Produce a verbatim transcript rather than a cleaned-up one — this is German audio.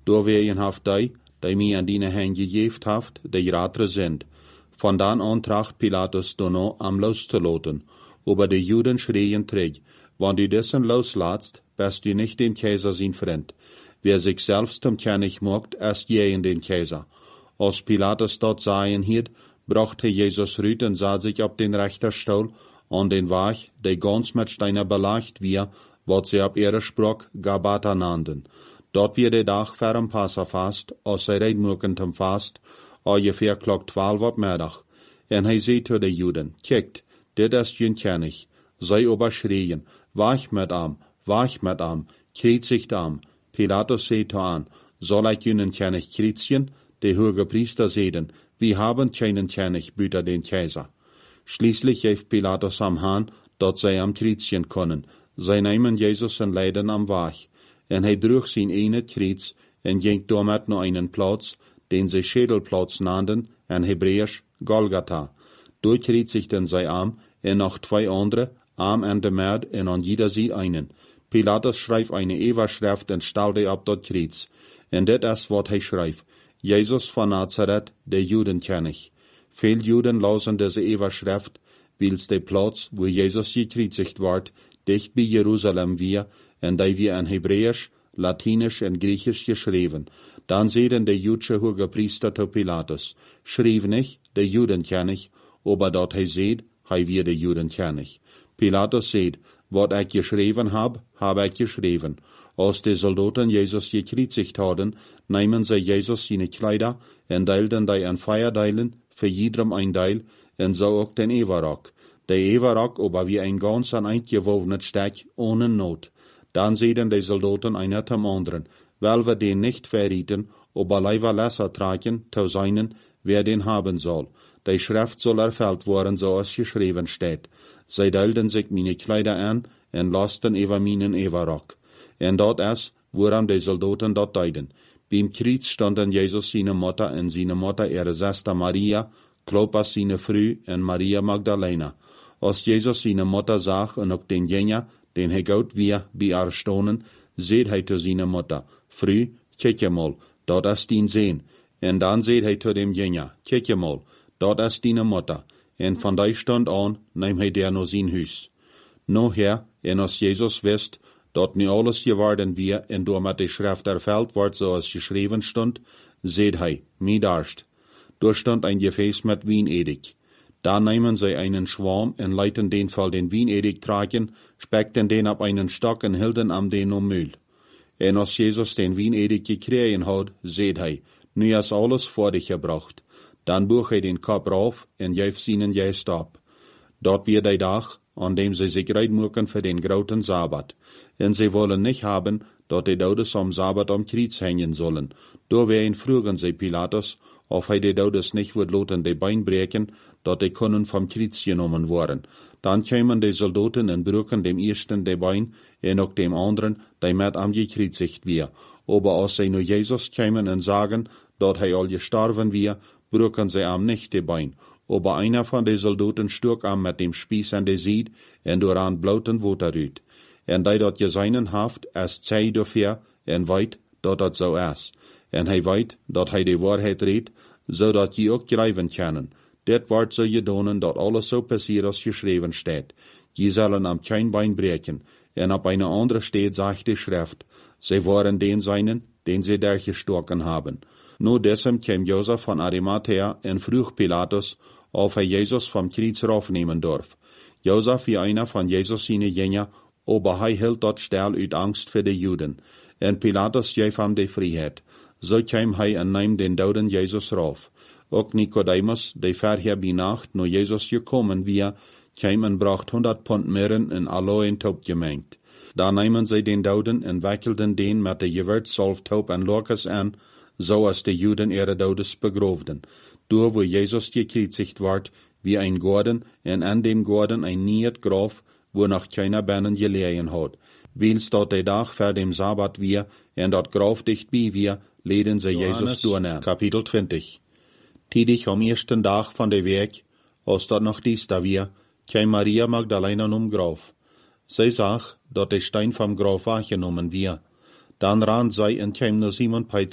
Door wegen haft die, die mij aan die hen gegeven haft, die ratere sind. Von dan an tracht Pilatus dono am los te loten. Aber die Juden schreien terug, wann du dessen loslatst, bist du nicht den Kaiser sein Freund. Wer sich selbst zum König macht, ist je in den Kaiser. Als Pilatus dort sahen hielt, brachte Jesus rüt und sah sich auf den Richterstuhl an den Weg, der ganz mit Steiner belagt wir, wat sie ab ihrer Sprach Gabata nannten. Dort wird der Tag vor dem Passafast, als sie reidmuken zum Fast, ungefähr klock twaalf op middag. En hij zei tot de Juden, kijkt, dit is jun König. Zij überschreien, wach mit am, wach mit am, kreuzigt am. Pilatus zei to an, soll ich junen König kreuzigen? De hoge Priester zeiden, wir haben keinen König, büter den Kaiser. Schließlich heeft Pilatus am Hahn, dat zij am kreuzigen können. Zij nemen Jesus en leiden am Wach. En hij droeg zijn ene kreuz en ging damit naar einen Platz, den sie Schädelplatz nannten, en Hebräisch Golgatha. Durchkreuzigten sie am, en noch zwei andere, am an der Merd en an jeder sie einen. Pilatus schreibt eine Evaschrift en stellte ab dort Kreuz. En dit is wat hij schreibt, Jesus von Nazareth, der Judenkönig. Viel Juden lasen diese Evaschrift, wils der Platz, wo Jesus gekreuzigt ward, dicht bei Jerusalem wir, en die wir in Hebräisch, Latinisch en Griechisch geschrieben. Dann sehen der jüdische Hohepriester zu Pilatus, schrieb nicht, der Judenkönig, aber dort hij seht, hij wir der Judenkönig. Pilatus seht, wat ich geschrieben hab, hab ich geschrieben. Als die Soldaten Jesus gekreuzigt hadden, nehmen sie Jesus seine Kleider en deilten die an Feierdeilen, für jedem ein Deil, en so auch den Everrock. Der Everrock aber wie ein ganz an eingewovenes Steck, ohne Not. Dann sehen die Soldaten einer zum anderen, weil wir den nicht verrieten, aber leider lesser tragen, zu seinen, wer den haben soll. Die Schrift soll erfüllt worden, so als geschrieben steht. Sie deilten sich meine Kleider an, en lasten über meinen Everrock. En dort ist, woran die Soldaten dort deiden. Beim Kreuz standen Jesus seine Mutter en seine Mutter ihre Schwester Maria, Klopas seine Frau en Maria Magdalena. Als Jesus seine Mutter sah und auch den Jünger, den hij goud wir bij haar stonen, zeed hij zu seiner Mutter, Frau, kijk mal, dat is dien Zehn. En dan zeed hij zu dem Jünger, kijk mal, dat is dien Mutter. En van die stond aan, neem hij der naar zijn huis. No her, en als Jesus wist, dat nu alles geworden wir, en door met de Schrift erfüllt wordt zoals geschreven stond, zeed hij, mi darst. Door stond ein Gefäß mit Wienedig. Da nehmen sie einen Schwarm und leiten den voll den Wienedig tragen, speckten den ab einen Stock und hielten am den um Mühl. En als Jesus den Wienedig gekriegen hat, seht hij, nu is alles vor dich gebracht. Dann buch hij den Kopf rauf und geeft ihnen Geist ab. Dort wird der Tag, an dem sie sich reitmucken für den grauten Sabbat. Und sie wollen nicht haben, dat die Todes am Sabbat am Kreuz hängen sollen. Da werden fragen sie Pilatus, of hij die Todes nicht wird loten die Bein breken, dat die können vom Kreuz genommen worden. Dann kämen die Soldaten und brücken dem ersten die Bein, en auch dem anderen, die mit am gekreuzigt wir. Aber als sie nur Jesus kämen und sagen, dat hij al gestorben wir, brücken sie am nicht die Bein. Aber einer von den Soldaten stuk am mit dem Spieß an die Sied, en doran blauten Water rüt. En die dat geseinen haft, es zei dafür, en weit, dat dat so is. En hij weet, dat hij de waarheid redt, zodat je ook schrijven kunnen. Dit wordt zo gedonen, dat alles so passiert, als geschreven steht. Je zullen am kein Bein breken. En op eine andere steht, sagt die Schrift, sie waren den seinen, den sie durchgestochen haben. Nur deshalb kam Josef von Arimathea en vroeg Pilatus, of hij Jesus vom Kreuz raufnehmen darf. Josef wie einer von Jesus seine Jünger, aber hij hielt dort still uit Angst für die Juden. En Pilatus gaf ihm die Freiheit. So kam hij en nahm den doden Jesus rauf. Ook Nicodemus, der vorher bei Nacht nur Jesus gekommen wir, kam en bracht hundert Pfund Mirren en Aloe Taub gemengt. Da nahmen sie den Doden en wickelten den mit der Gewürzsalbtaub en Lorkes an, so als die Juden ihre Todes begroften. Door wo Jesus gekreuzigt ward, wie ein Gordon, en an dem Gordon ein niet Graf, wo noch keiner Bennen gelegen hat. Wils dort der Tag vor dem Sabbat wir, en dort Graf dicht bei wir, leden sie Jesus durchnehmen. Kapitel zwanzig. Tidig am ersten Tag von der Weg, als dort noch dies da wir, kam Maria Magdalena um Graf. Sie sah, dort der Stein vom Graf weggenommen wir. Dann ran sie und kam nur Simon Petrus